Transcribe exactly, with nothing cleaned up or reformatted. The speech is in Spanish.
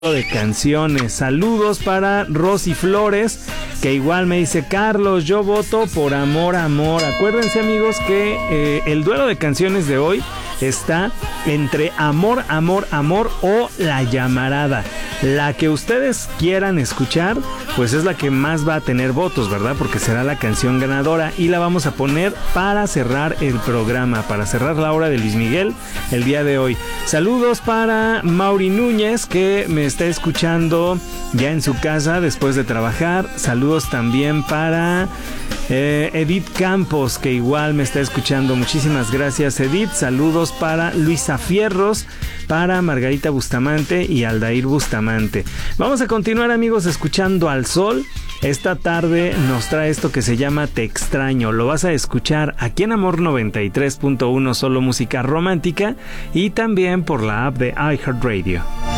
de canciones. Saludos para Rosy Flores, que igual me dice: Carlos, yo voto por Amor, Amor. Acuérdense, amigos, que eh, el duelo de canciones de hoy está entre Amor, Amor, Amor o La Llamarada. La que ustedes quieran escuchar, pues es la que más va a tener votos, ¿verdad? Porque será la canción ganadora y la vamos a poner para cerrar el programa, para cerrar la hora de Luis Miguel el día de hoy. Saludos para Mauri Núñez, que me está escuchando ya en su casa después de trabajar. Saludos también para eh, Edith Campos, que igual me está escuchando. Muchísimas gracias, Edith. Saludos para Luisa Fierros, para Margarita Bustamante y Aldair Bustamante. Vamos a continuar, amigos, escuchando al sol. Esta tarde nos trae esto que se llama Te Extraño. Lo vas a escuchar aquí en Amor noventa y tres punto uno, solo música romántica, y también por la app de iHeartRadio.